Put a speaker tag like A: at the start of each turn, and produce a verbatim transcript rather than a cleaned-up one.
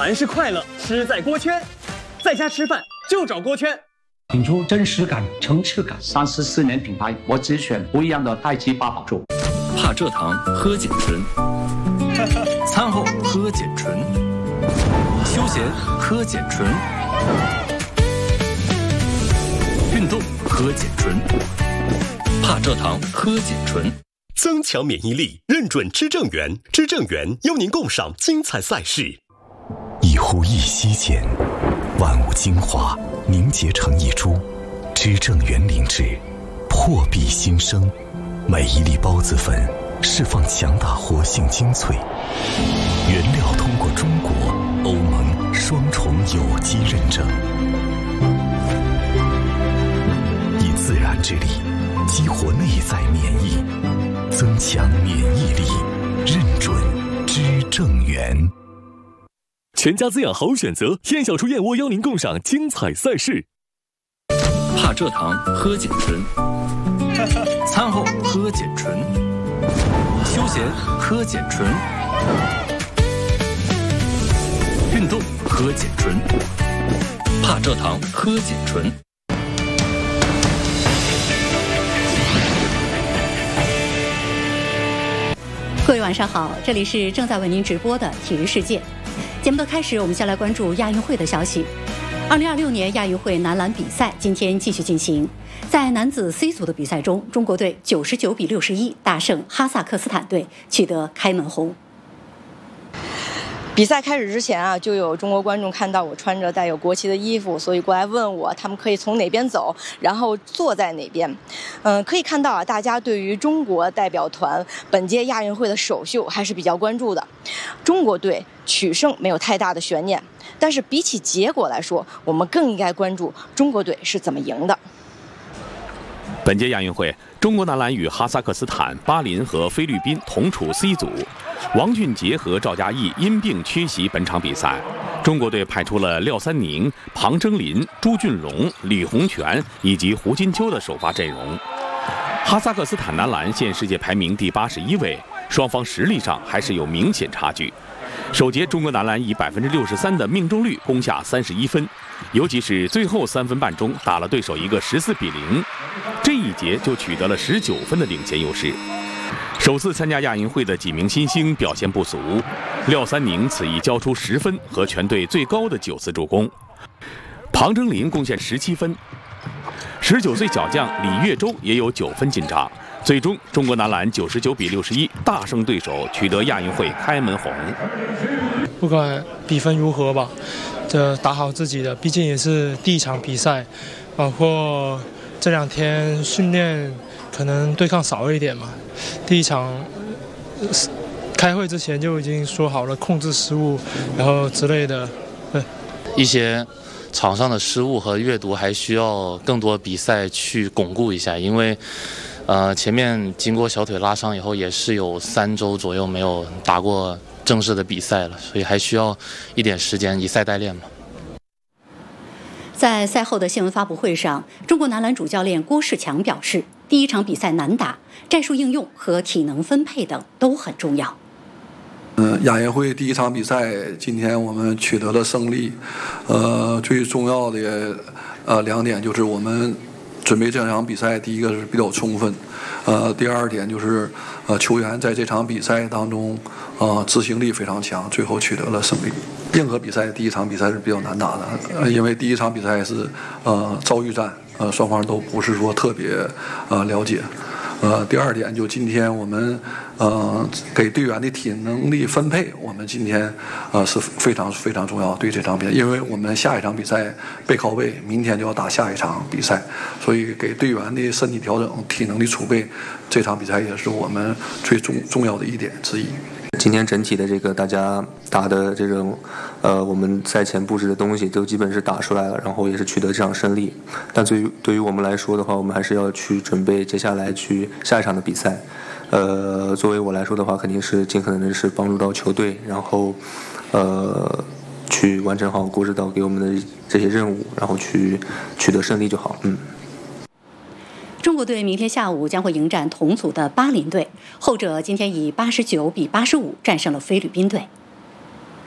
A: 凡是快乐，吃在锅圈。在家吃饭就找锅圈，
B: 品出真实感、层次感。
C: 三十四年品牌，我只选不一样的太极八宝粥。
D: 怕蔗糖，喝碱醇；餐后喝碱醇；休闲喝碱醇；运动喝碱醇。怕蔗糖，喝碱醇。
E: 增强免疫力，认准知正源。知正源邀您共赏精彩赛事。
F: 一呼一吸间，万物精华凝结成一株。知正源灵芝，破壁新生。每一粒孢子粉释放强大活性精粹，原料通过中国、欧盟双重有机认证，以自然之力激活内在免疫，增强免疫力，认准知正源。
E: 全家滋养好选择，燕小厨燕窝邀您共赏精彩赛事。
D: 怕蔗糖，喝碱醇；餐后喝碱醇；休闲喝碱醇；运动喝碱醇。怕蔗糖，喝碱醇。
G: 各位晚上好，这里是正在为您直播的体育世界。节目的开始，我们先来关注亚运会的消息。二零二六年亚运会男篮比赛今天继续进行，在男子 C 组的比赛中，中国队九十九比六十一大胜哈萨克斯坦队，取得开门红。
H: 比赛开始之前啊，就有中国观众看到我穿着带有国旗的衣服，所以过来问我他们可以从哪边走，然后坐在哪边。嗯，可以看到啊，大家对于中国代表团本届亚运会的首秀还是比较关注的。中国队取胜没有太大的悬念，但是比起结果来说，我们更应该关注中国队是怎么赢的。
I: 本届亚运会，中国男篮与哈萨克斯坦、巴林和菲律宾同处 C 组。王俊杰和赵嘉译因病缺席本场比赛。中国队派出了廖三宁、庞征林、朱俊龙、李洪权以及胡金秋的首发阵容。哈萨克斯坦男篮现世界排名第八十一位，双方实力上还是有明显差距。首节，中国男篮以百分之六十三的命中率攻下三十一分，尤其是最后三分半钟打了对手一个十四比零，这一节就取得了十九分的领先优势。首次参加亚运会的几名新星表现不俗，廖三宁此役交出十分和全队最高的九次助攻，庞征林贡献十七分，十九岁小将李月洲也有九分进账。最终，中国男篮九十九比六十一大胜对手，取得亚运会开门红。
J: 不管比分如何吧，这打好自己的，毕竟也是第一场比赛，包括这两天训练可能对抗少一点嘛。第一场开会之前就已经说好了控制失误，然后之类的。对，
K: 一些场上的失误和阅读还需要更多比赛去巩固一下，因为呃前面经过小腿拉伤以后，也是有三周左右没有打过正式的比赛了，所以还需要一点时间以赛代练嘛。
G: 在赛后的新闻发布会上，中国男篮主教练郭士强表示，第一场比赛难打，战术应用和体能分配等都很重要。
L: 嗯，亚运会第一场比赛，今天我们取得了胜利。呃，最重要的呃两点就是我们准备这场比赛，第一个是比较充分，呃，第二点就是呃球员在这场比赛当中呃执行力非常强，最后取得了胜利。任何比赛第一场比赛是比较难打的，呃，因为第一场比赛是呃遭遇战，呃双方都不是说特别呃了解。呃，第二点就今天我们呃给队员的体能力分配，我们今天呃是非常非常重要对这场比赛，因为我们下一场比赛背靠背，明天就要打下一场比赛，所以给队员的身体调整、体能的储备，这场比赛也是我们最重重要的一点之一。
M: 今天整体的这个大家打的这种，呃，我们赛前布置的东西都基本是打出来了，然后也是取得这场胜利。但对于对于我们来说的话，我们还是要去准备接下来去下一场的比赛。呃，作为我来说的话，肯定是尽可能的是帮助到球队，然后，呃，去完成好郭指导给我们的这些任务，然后去取得胜利就好。嗯。
G: 中国队明天下午将会迎战同组的巴林队，后者今天以八十九比八十五战胜了菲律宾队。